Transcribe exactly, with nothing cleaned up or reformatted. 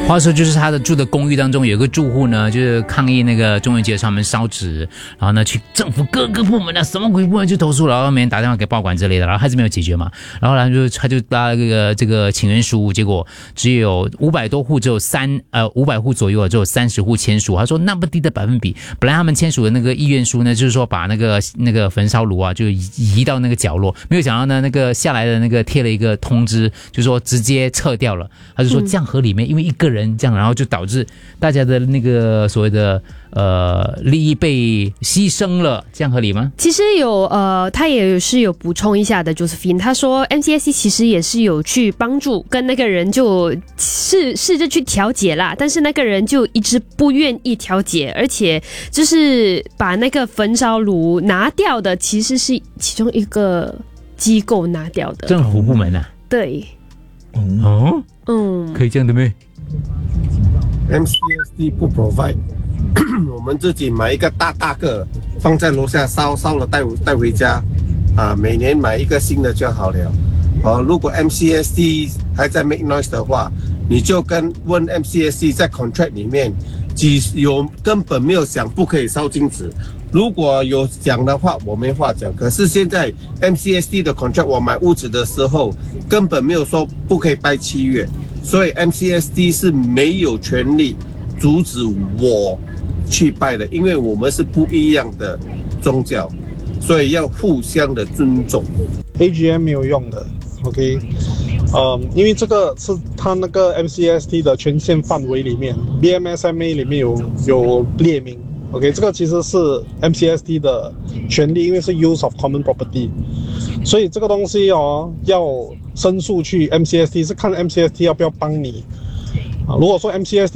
话说，就是他的住的公寓当中有一个住户呢，就是抗议那个中元节上门烧纸，然后呢去政府各个部门啊，什么鬼部门去投诉，然后每人打电话给报馆之类的，然后还是没有解决嘛。然后呢就他就拉这个这个请愿书，结果只有五百多户，只有三呃五百户左右，只有三十户签署。他说那么低的百分比，本来他们签署的那个意愿书呢，就是说把那个那个焚烧炉啊就移到那个角落，没有想到呢那个下来的那个贴了一个通知，就说直接撤掉了。他就说这样合理没？因为一个人这样，然后就导致大家的那个所谓的呃利益被牺牲了，这样合理吗？ 其实有呃，他也是有补充一下的 ，Josephine， 他说 M C S C 其实也是有去帮助跟那个人就试试着去调解啦，但是那个人就一直不愿意调解，而且就是把那个焚烧炉拿掉的，其实是其中一个机构拿掉的， 政府部门啊。 对。 哦， 嗯， 可以这样的咩 ？M C S D 不 provide， 我们自己买一个大大个，放在楼下烧，烧了带带回家，啊，每年买一个新的就好了。啊，如果 M C S D 还在 make noise 的话，你就跟问 M C S D 在 contract 里面，几有根本没有讲不可以烧金纸。如果有讲的话，我没话讲。可是现在 M C S D 的 contract， 我买屋子的时候根本没有说不可以拜七月，所以 M C S D 是没有权利阻止我去拜的，因为我们是不一样的宗教，所以要互相的尊重。 A G M 没有用的 ，OK， 嗯，因为这个是它那个 M C S D 的权限范围里面 ，B M S M A 里面有有列明。OK， 这个其实是 M C S D 的权利，因为是 use of common property， 所以这个东西哦要申诉去 M C S D， 是看 M C S D 要不要帮你啊。如果说 M C S D